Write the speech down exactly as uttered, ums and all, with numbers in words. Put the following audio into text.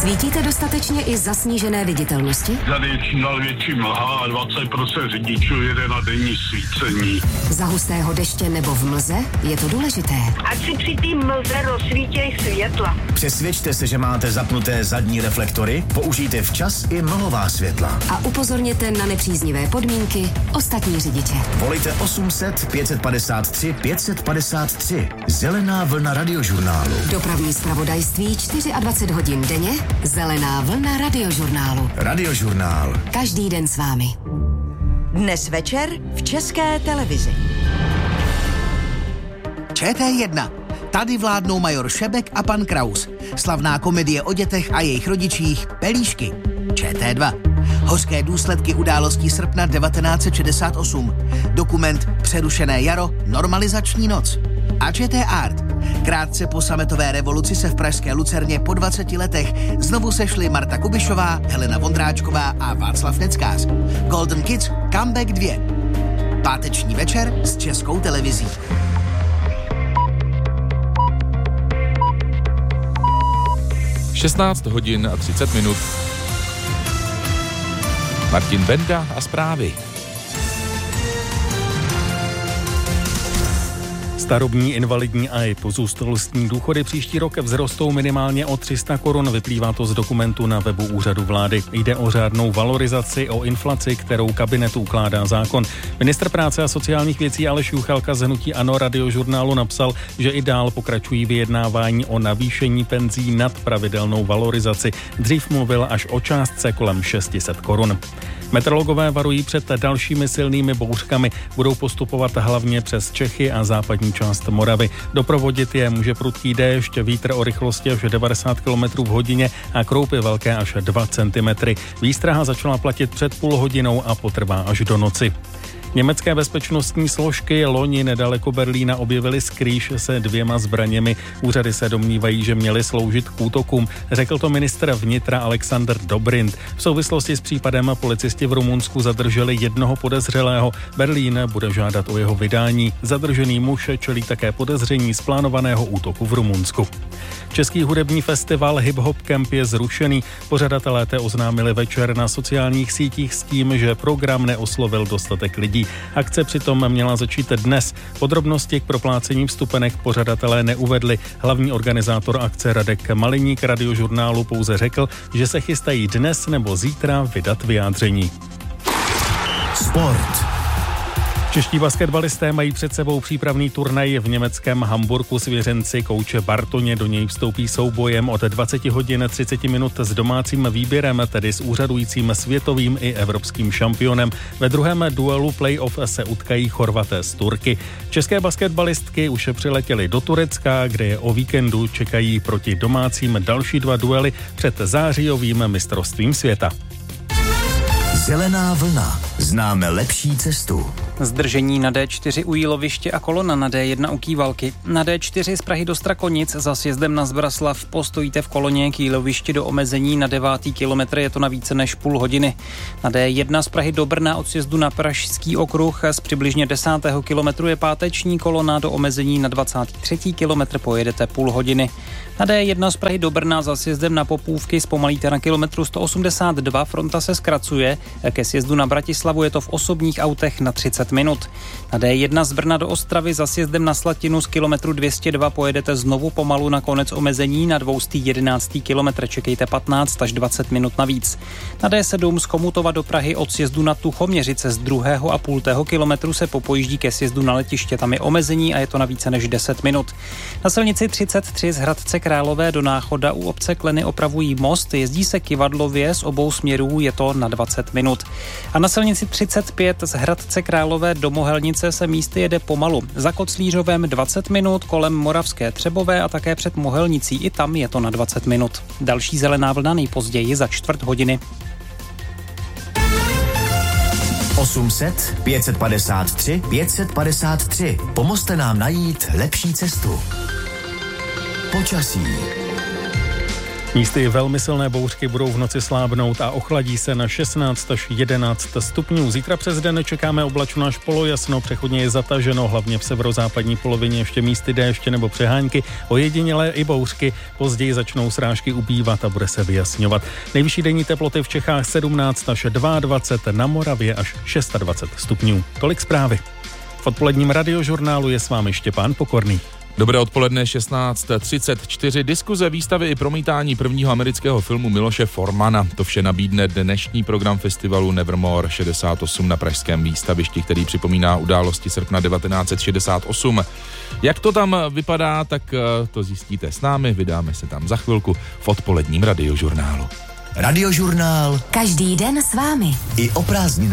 Svítíte dostatečně i za snížené viditelnosti? Tady je čím dál větší mlha a dvacet procent řidičů jede na denní svícení. Za hustého deště nebo v mlze je to důležité. Ať si při té mlze rozsvítěj světla. Přesvědčte se, že máte zapnuté zadní reflektory, použijte včas i mlhová světla. A upozorněte na nepříznivé podmínky ostatní řidiče. Volejte osm set pět padesát tři pět set padesát tři. Zelená vlna radiožurnálu. Dopravní zpravodajství dvacet čtyři hodin denně. Zelená vlna radiožurnálu. Radiožurnál. Každý den s vámi. Dnes večer v České televizi. Č T jedna. Tady vládnou major Šebek a pan Kraus. Slavná komedie o dětech a jejich rodičích Pelíšky. Č T dva. Hořké důsledky událostí srpna devatenáct set šedesát osm. Dokument Přerušené jaro, normalizační noc. A Č T Art. Krátce po sametové revoluci se v pražské Lucerně po dvaceti letech znovu sešli Marta Kubišová, Helena Vondráčková a Václav Neckář. Golden Kids Comeback dva. Páteční večer s Českou televizí. šestnáct hodin a třicet minut. Martin Benda a zprávy. Starobní, invalidní a i pozůstalostní důchody příští rok vzrostou minimálně o tři sta korun, vyplývá to z dokumentu na webu Úřadu vlády. Jde o řádnou valorizaci, o inflaci, kterou kabinetu ukládá zákon. Ministr práce a sociálních věcí Aleš Juchelka z hnutí ANO Radiožurnálu napsal, že i dál pokračují vyjednávání o navýšení penzí nad pravidelnou valorizaci. Dřív mluvil až o částce kolem šest set korun. Meteorologové varují před dalšími silnými bouřkami. Budou postupovat hlavně přes Čechy a západní část Moravy. Doprovodit je může prudký déšť, vítr o rychlosti až devadesát kilometrů v hodině a kroupy velké až dva centimetry. Výstraha začala platit před půl hodinou a potrvá až do noci. Německé bezpečnostní složky loni nedaleko Berlína objevily skrýž se dvěma zbraněmi. Úřady se domnívají, že měly sloužit k útokům. Řekl to ministr vnitra Alexander Dobrindt. V souvislosti s případem policisti v Rumunsku zadrželi jednoho podezřelého. Berlín bude žádat o jeho vydání. Zadržený muž čelí také podezření z plánovaného útoku v Rumunsku. Český hudební festival Hip Hop Camp je zrušený. Pořadatelé té oznámili večer na sociálních sítích s tím, že program neoslovil dostatek lidí. Akce přitom měla začít dnes. Podrobnosti k proplácení vstupenek pořadatelé neuvedli. Hlavní organizátor akce Radek Maliník Radiožurnálu pouze řekl, že se chystají dnes nebo zítra vydat vyjádření. Sport. Čeští basketbalisté mají před sebou přípravný turnaj v německém Hamburku. Svěřenci kouče Bartoně do něj vstoupí soubojem od dvacet hodin třicet minut s domácím výběrem, tedy s úřadujícím světovým i evropským šampionem. Ve druhém duelu play-off se utkají Chorvaté s Turky. České basketbalistky už přiletěly do Turecka, kde je o víkendu čekají proti domácím další dva duely před zářijovým mistrovstvím světa. Zelená vlna. Známe lepší cestu. Zdržení na D čtyři u Jíloviště a kolona na D jedna u Kývalky. Na D čtyři z Prahy do Strakonic za sjezdem na Zbraslav postojíte v koloně k Jílovišti do omezení na devátý kilometr, je to na více než půl hodiny. Na D jedna z Prahy do Brna od sjezdu na Pražský okruh z přibližně desátého kilometru je páteční kolona, do omezení na dvacátý třetí kilometr pojedete půl hodiny. Na D jedna z Prahy do Brna za sjezdem na Popůvky zpomalíte na kilometru sto osmdesát dva, fronta se zkracuje, ke sjezdu na Bratislavu je to v osobních autech na třicet minut. Na D jedna z Brna do Ostravy za sjezdem na Slatinu z kilometru dvě stě dva pojedete znovu pomalu na konec omezení na dvě jedenáct kilometr, čekejte patnáct až dvacet minut navíc. Na D sedm z Chomutova do Prahy od sjezdu na Tuchoměřice z druhého a půltého kilometru se popojíždí ke sjezdu na letiště, tam je omezení a je to na více než deset minut. Na silnici třicet tři z Hradce Králové do Náchoda u obce Kleny opravují most, jezdí se kyvadlově z obou směrů, je to na dvacet minut. A na silnici třicet pět z Hradce Králové do Mohelnice se místy jede pomalu. Za Koclířovem dvacet minut, kolem Moravské Třebové a také před Mohelnicí, i tam je to na dvacet minut. Další zelená vlna nejpozději za čtvrt hodiny. osm set pět padesát tři pět padesát tři. Pomozte nám najít lepší cestu. Počasí. Místy velmi silné bouřky budou v noci slábnout a ochladí se na šestnáct až jedenáct stupňů. Zítra přes den čekáme oblačno až polojasno, přechodně je zataženo, hlavně v severozápadní polovině ještě místy déště nebo přehánky, ojedinělé i bouřky, později začnou srážky ubývat a bude se vyjasňovat. Nejvyšší denní teploty v Čechách sedmnáct až dvacet dva, na Moravě až dvacet šest stupňů. Tolik zprávy. V odpoledním radiožurnálu je s vámi Štěpán Pokorný. Dobré odpoledne, šestnáct třicet čtyři. Diskuze, výstavy i promítání prvního amerického filmu Miloše Formana. To vše nabídne dnešní program festivalu Nevermore šedesát osm na pražském výstavišti, který připomíná události srpna devatenáct set šedesát osm. Jak to tam vypadá, tak to zjistíte s námi. Vydáme se tam za chvilku v odpoledním radiožurnálu. Radiožurnál. Každý den s vámi. I o prázdninách.